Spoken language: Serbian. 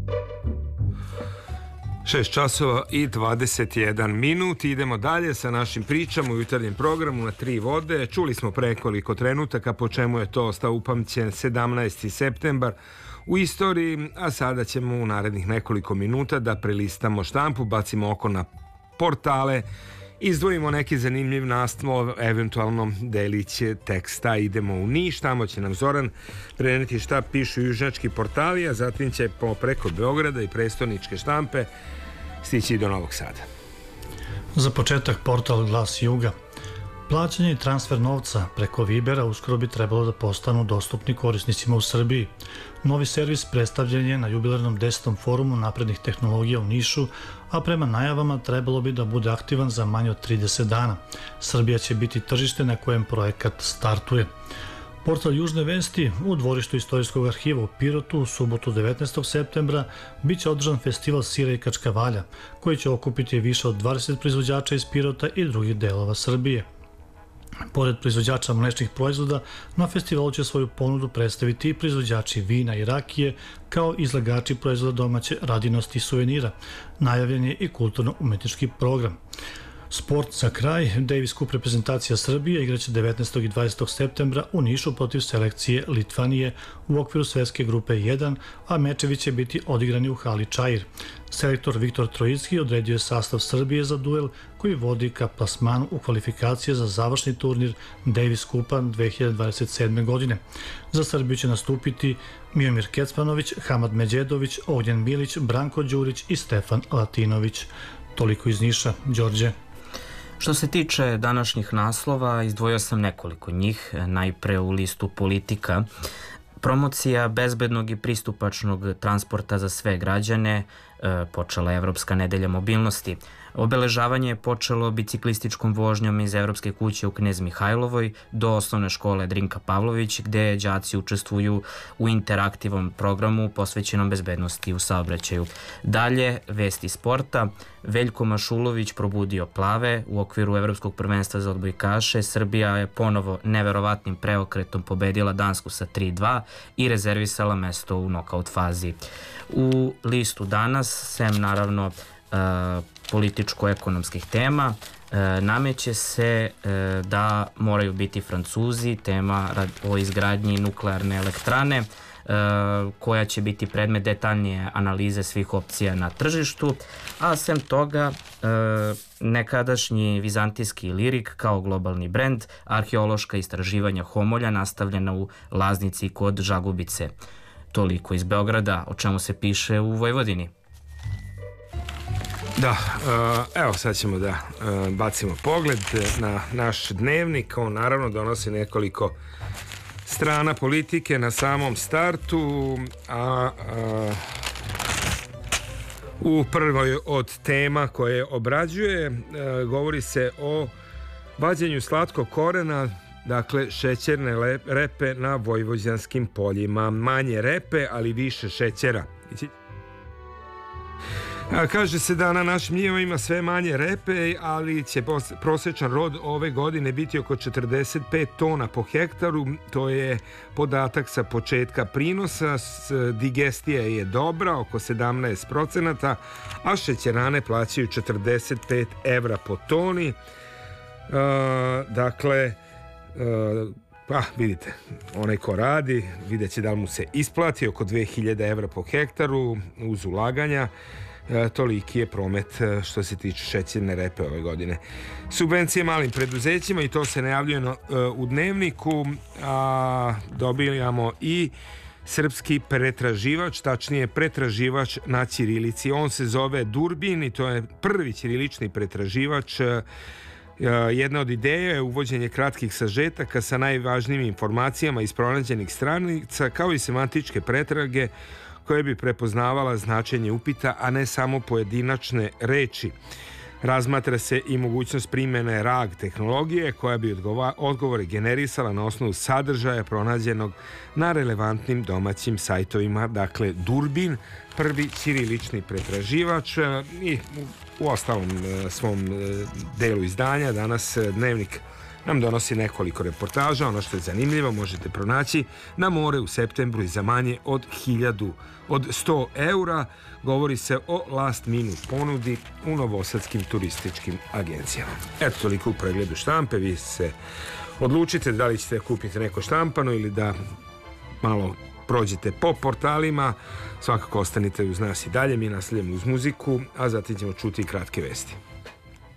časova i 21 minut. Idemo dalje sa našim pričama u jutarnjem programu na tri vode. Čuli smo pre nekoliko trenutaka po čemu je to ostao upamćen 17. septembar u istoriji, a sada ćemo u narednih nekoliko minuta da prelistamo štampu, bacimo oko na portale, izdvojimo neki zanimljiv naslov, eventualno delić teksta. Idemo u Niš, tamo će nam Zoran preneti šta pišu južnjački portali, a zatim će preko Beograda i prestoničke štampe stići do Novog Sada. Za početak portal Glas Juga. Plaćanje i transfer novca preko Vibera uskoro bi trebalo da postanu dostupni korisnicima u Srbiji. Novi servis predstavljen je na jubilarnom 10. forumu naprednih tehnologija u Nišu, a prema najavama trebalo bi da bude aktivan za manje od 30 dana. Srbija će biti tržište na kojem projekat startuje. Portal Južne vesti: u dvorištu Istorijskog arhiva u Pirotu u subotu 19. septembra biće održan festival sira i kačkavalja, koji će okupiti više od 20 proizvođača iz Pirota i drugih delova Srbije. Pored proizvođača mlečnih proizvoda, na festivalu će svoju ponudu predstaviti i proizvođači vina i rakije, kao izlagači proizvoda domaće radinosti i suvenira. Najavljen je i kulturno-umetnički program. Sport za kraj. Davis Cup reprezentacija Srbije igraće 19. i 20. septembra u Nišu protiv selekcije Litvanije u okviru svetske grupe 1, a mečevi će biti odigrani u hali Čair. Selektor Viktor Trojicki odredio je sastav Srbije za duel koji vodi ka plasmanu u kvalifikacije za završni turnir Davis Cupa 2027. godine. Za Srbiju će nastupiti Miomir Kecmanović, Hamad Međedović, Ognjen Milić, Branko Đurić i Stefan Latinović. Toliko iz Niša. Đorđe. Što se tiče današnjih naslova, izdvojio sam nekoliko njih. Najpre u listu Politika. Promocija bezbednog i pristupačnog transporta za sve građane, počela je Evropska nedelja mobilnosti. Obeležavanje je počelo biciklističkom vožnjom iz Evropske kuće u Knez Mihajlovoj do osnovne škole Drinka Pavlović, gde đaci učestvuju u interaktivnom programu posvećenom bezbednosti u saobraćaju. Dalje, vesti sporta. Veljko Mašulović probudio plave. U okviru Evropskog prvenstva za odbojkaše Srbija je ponovo neverovatnim preokretom pobedila Dansku sa 3:2 i rezervisala mesto u nokaut fazi. U listu Danas, sem naravno političko-ekonomskih tema, nameće se da moraju biti Francuzi, tema o izgradnji nuklearne elektrane, koja će biti predmet detaljnije analize svih opcija na tržištu, a sem toga nekadašnji vizantijski lirik kao globalni brend, arheološka istraživanja Homolja nastavljena u Laznici kod Žagubice. Toliko iz Beograda, o čemu se piše u Vojvodini. Da, evo sad ćemo da bacimo pogled na naš dnevnik. On naravno donosi nekoliko strana politike na samom startu, a u prvoj od tema koje obrađuje govori se o vađenju slatkog korena, dakle šećerne repe na vojvođanskim poljima. Manje repe, ali više šećera. Kaže se da na našim njivama ima sve manje repe, ali će prosječan rod ove godine biti oko 45 tona po hektaru. To je podatak sa početka prinosa. Digestija je dobra, oko 17%, a šećerane plaćaju 45 evra po toni. Dakle, vidite, onaj ko radi, vidjet će da mu se isplati oko 2000 evra po hektaru uz ulaganja. Toliki je promet što se tiče šećerne repe ove godine. Subvencije malim preduzećima, i to se najavljuje u dnevniku, a dobijamo i srpski pretraživač, tačnije pretraživač na ćirilici. On se zove Durbin i to je prvi ćirilični pretraživač. Jedna od ideja je uvođenje kratkih sažetaka sa najvažnijim informacijama iz pronađenih stranica, kao i semantičke pretrage koje bi prepoznavala značenje upita, a ne samo pojedinačne reči. Razmatra se i mogućnost primjene RAG tehnologije koja bi odgovore generisala na osnovu sadržaja pronađenog na relevantnim domaćim sajtovima. Dakle, Durbin, prvi ćirilični pretraživač. I u ostalom svom delu izdanja danas dnevnik nam donosi nekoliko reportaža. Ono što je zanimljivo možete pronaći na more u septembru i za manje od 100 eura. Govori se o last minute ponudi u novosadskim turističkim agencijama. Eto, toliko u pregledu štampe. Vi se odlučite da li ćete kupiti neko štampano ili da malo prođete po portalima. Svakako ostanite uz nas i dalje. Mi nastavljamo uz muziku, a zatim ćemo čuti i kratke vesti.